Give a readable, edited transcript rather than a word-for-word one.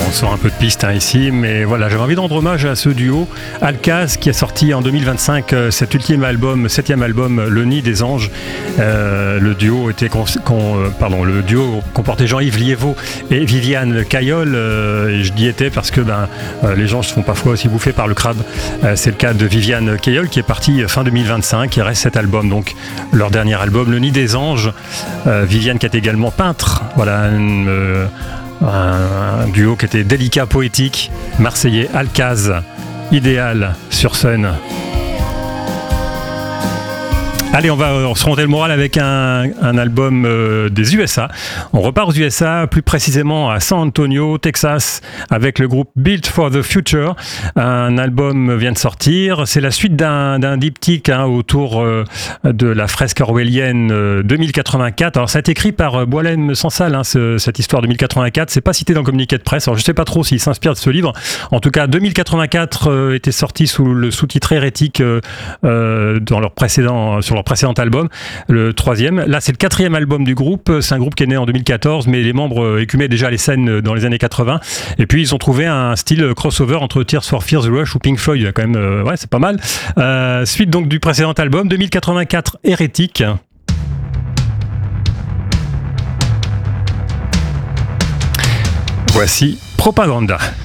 On sort un peu de piste ici, mais voilà, j'avais envie de rendre hommage à ce duo Alcaz qui a sorti en 2025 cet ultime album, 7e album, Le Nid des Anges. Le duo comportait Jean-Yves Liévaux et Viviane Caillol. Et je dis était parce que les gens se font parfois aussi bouffer par le crabe. C'est le cas de Viviane Caillol qui est partie fin 2025. Il reste cet album, donc leur dernier album, Le Nid des Anges. Viviane qui est également peintre. Voilà, un duo qui était délicat, poétique, marseillais, Alcaz, idéal sur scène. Allez, on va se remonter le moral avec un album des USA. On repart aux USA, plus précisément à San Antonio, Texas, avec le groupe Built for the Future. Un album vient de sortir. C'est la suite d'un diptyque autour de la fresque orwellienne 2084. Alors, ça a été écrit par Boualem Sansal, cette histoire 2084. C'est pas cité dans le communiqué de presse. Alors, je sais pas trop s'il s'inspire de ce livre. En tout cas, 2084 était sorti sous le sous-titre hérétique sur leur précédent album, le 3e. Là, c'est le 4e album du groupe. C'est un groupe qui est né en 2014, mais les membres écumaient déjà les scènes dans les années 80. Et puis, ils ont trouvé un style crossover entre Tears for Fears, The Rush ou Pink Floyd. Quand même, c'est pas mal. Suite donc du précédent album, 2084, Hérétique. Voici Propaganda.